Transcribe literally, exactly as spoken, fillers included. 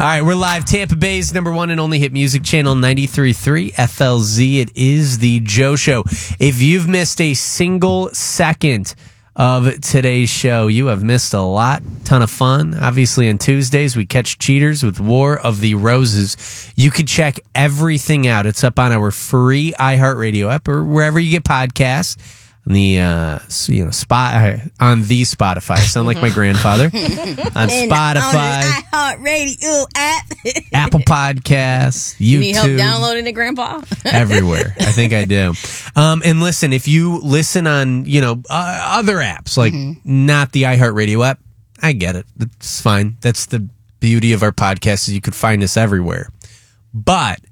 right, we're live. Tampa Bay's number one and only hit music channel, ninety-three point three F L Z. It is the Joe Show. If you've missed a single second of today's show, you have missed a lot. Ton of fun. Obviously, on Tuesdays, we catch cheaters with War of the Roses. You can check everything out. It's up on our free iHeartRadio app or wherever you get podcasts. On the uh, you know spot on the Spotify. I sound like my grandfather. On Spotify, on iHeartRadio app, Apple Podcasts, YouTube. You need help downloading it, Grandpa? Everywhere. I think I do. Um, and listen, if you listen on you know uh, other apps like mm-hmm. not the iHeartRadio app, I get it. It's fine. That's the beauty of our podcast is you could find us everywhere. But